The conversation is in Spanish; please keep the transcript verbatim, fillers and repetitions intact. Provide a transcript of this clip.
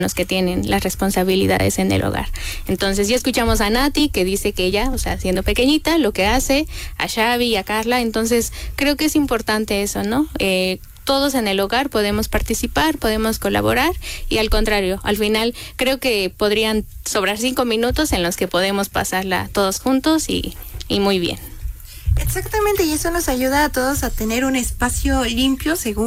los que tienen las responsabilidades en el hogar. Entonces ya escuchamos a Nati que dice que ella, o sea, siendo pequeñita, lo que hace, a Xavi y a Carla, entonces creo que es importante eso, ¿no? Eh, todos en el hogar podemos participar, podemos colaborar y al contrario, al final creo que podrían sobrar cinco minutos en los que podemos pasarla todos juntos y, y muy bien. Exactamente, y eso nos ayuda a todos a tener un espacio limpio según